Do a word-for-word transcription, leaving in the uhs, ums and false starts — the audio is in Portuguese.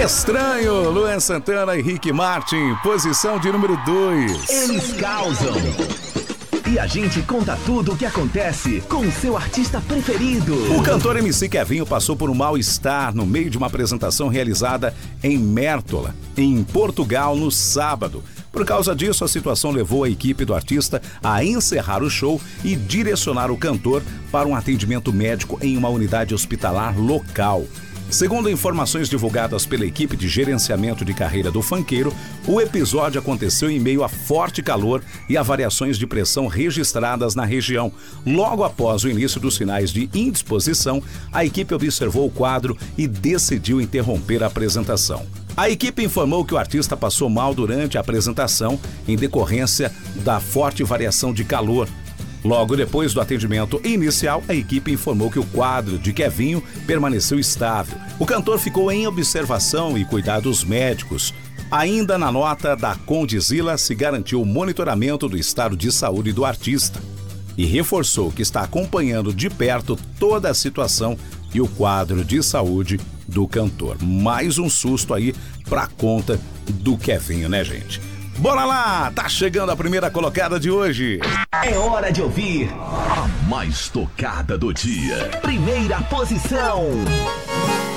Estranho, Luan Santana e Rick Martin, posição de número dois. Eles causam. E a gente conta tudo o que acontece com o seu artista preferido. O cantor M C Kevinho passou por um mal-estar no meio de uma apresentação realizada em Mértola, em Portugal, no sábado. Por causa disso, a situação levou a equipe do artista a encerrar o show e direcionar o cantor para um atendimento médico em uma unidade hospitalar local. Segundo informações divulgadas pela equipe de gerenciamento de carreira do funkeiro, o episódio aconteceu em meio a forte calor e a variações de pressão registradas na região. Logo após o início dos sinais de indisposição, a equipe observou o quadro e decidiu interromper a apresentação. A equipe informou que o artista passou mal durante a apresentação em decorrência da forte variação de calor. Logo depois do atendimento inicial, a equipe informou que o quadro de Kevinho permaneceu estável. O cantor ficou em observação e cuidados médicos. Ainda na nota da Condizila se garantiu o monitoramento do estado de saúde do artista e reforçou que está acompanhando de perto toda a situação e o quadro de saúde do cantor. Mais um susto aí pra conta do Kevinho, né, gente? Bora lá! Tá chegando a primeira colocada de hoje. É hora de ouvir a mais tocada do dia. Primeira posição.